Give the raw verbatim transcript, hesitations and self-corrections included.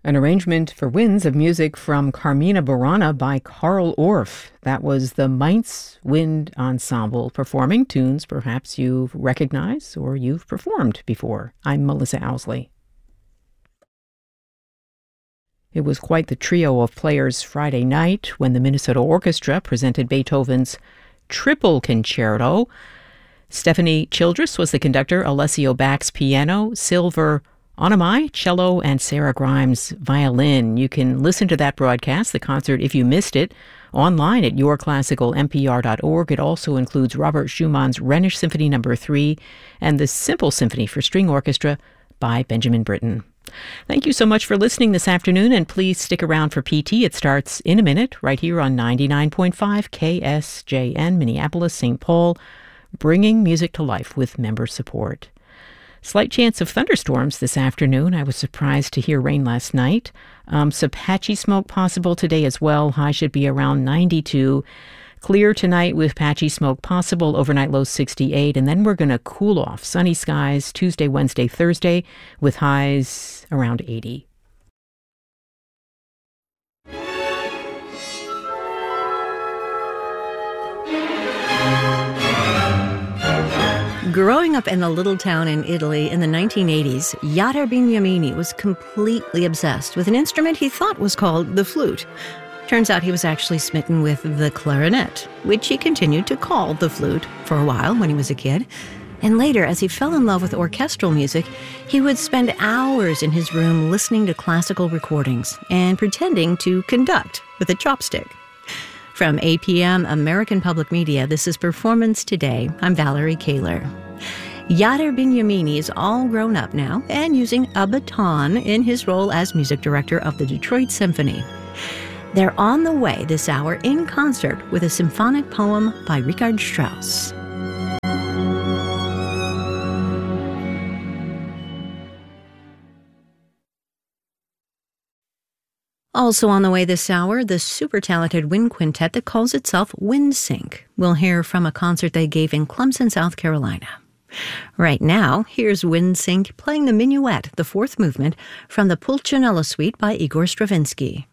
An arrangement for winds of music from Carmina Burana by Carl Orff. That was the Mainz Wind Ensemble performing tunes perhaps you've recognized or you've performed before. I'm Melissa Owsley. It was quite the trio of players Friday night when the Minnesota Orchestra presented Beethoven's Triple Concerto. Stephanie Childress was the conductor, Alessio Bax piano, Silver Onamai, cello, and Sarah Grimes, violin. You can listen to that broadcast, the concert, if you missed it, online at your classical n p r dot org. It also includes Robert Schumann's Rhenish Symphony Number three and the Simple Symphony for String Orchestra by Benjamin Britten. Thank you so much for listening this afternoon, and please stick around for P T. It starts in a minute right here on ninety-nine point five K S J N, Minneapolis, Saint Paul, bringing music to life with member support. Slight chance of thunderstorms this afternoon. I was surprised to hear rain last night. Um, some patchy smoke possible today as well. High should be around ninety-two. Clear tonight with patchy smoke possible. Overnight low sixty-eight. And then we're going to cool off. Sunny skies Tuesday, Wednesday, Thursday with highs around eighty. Growing up in a little town in Italy in the nineteen eighties, Jader Bignamini was completely obsessed with an instrument he thought was called the flute. Turns out he was actually smitten with the clarinet, which he continued to call the flute for a while when he was a kid. And later, as he fell in love with orchestral music, he would spend hours in his room listening to classical recordings and pretending to conduct with a chopstick. From A P M American Public Media, this is Performance Today. I'm Valerie Kaler. Jader Bignamini is all grown up now and using a baton in his role as music director of the Detroit Symphony. They're on the way this hour in concert with a symphonic poem by Richard Strauss. Also on the way this hour, the super talented wind quintet that calls itself WindSync. We'll hear from a concert they gave in Clemson, South Carolina. Right now, here's WindSync playing the Minuet, the fourth movement, from the Pulcinella Suite by Igor Stravinsky.